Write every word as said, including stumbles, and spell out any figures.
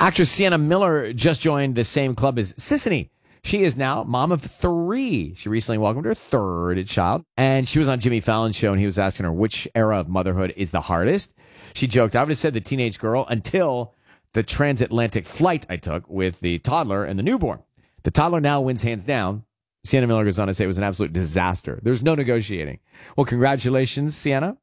Actress Sienna Miller just joined the same club as Sissany. She is now mom of three. She recently welcomed her third child. And she was on Jimmy Fallon's show, and he was asking her which era of motherhood is the hardest. She joked, I would have said the teenage girl until the transatlantic flight I took with the toddler and the newborn. The toddler now wins hands down. Sienna Miller goes on to say it was an absolute disaster. There's no negotiating. Well, congratulations, Sienna.